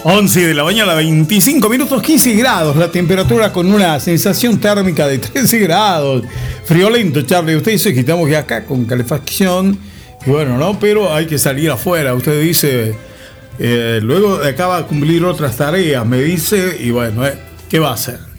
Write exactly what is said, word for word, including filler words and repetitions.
once de la mañana, veinticinco minutos, quince grados la temperatura con una sensación térmica de trece grados. Friolento, Charlie. Usted dice que estamos ya acá con calefacción. Y bueno, ¿no? Pero hay que salir afuera. Usted dice, eh, luego de acá va a cumplir otras tareas, me dice, y bueno, eh, ¿qué va a hacer?